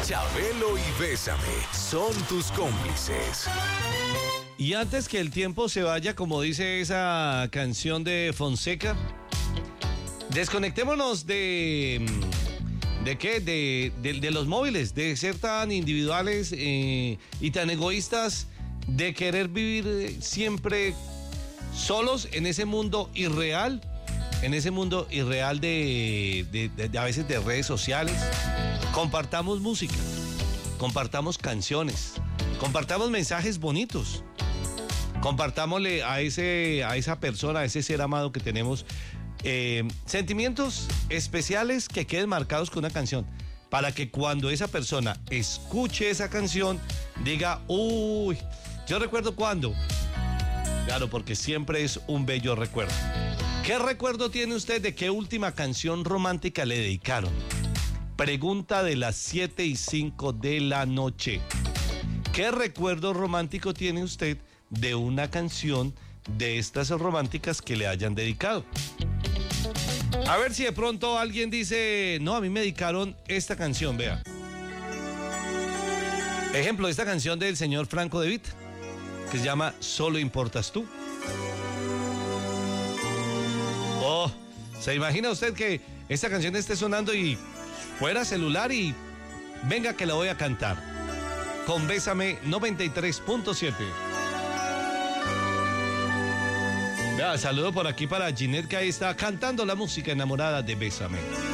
Chabelo y Bésame son tus cómplices. Y antes que el tiempo se vaya, como dice esa canción de Fonseca, desconectémonos ¿de qué? De los móviles, de ser tan individuales y tan egoístas, de querer vivir siempre solos en ese mundo irreal, de a veces de redes sociales. Compartamos música, compartamos canciones, compartamos mensajes bonitos. Compartámosle a esa persona, a ese ser amado que tenemos, sentimientos especiales que queden marcados con una canción, para que cuando esa persona escuche esa canción diga, uy, yo recuerdo cuándo. Claro, porque siempre es un bello recuerdo. ¿Qué recuerdo tiene usted de qué última canción romántica le dedicaron? Pregunta de las 7:05 de la noche. ¿Qué recuerdo romántico tiene usted de una canción de estas románticas que le hayan dedicado? A ver si de pronto alguien dice, no, a mí me dedicaron esta canción, vea. Ejemplo, esta canción del señor Franco De Vita, que se llama Solo importas tú. Oh, ¿se imagina usted que esta canción esté sonando y fuera celular y venga que la voy a cantar? Con Bésame 93.7. Vea, saludo por aquí para Ginette, que ahí está cantando la música enamorada de Bésame.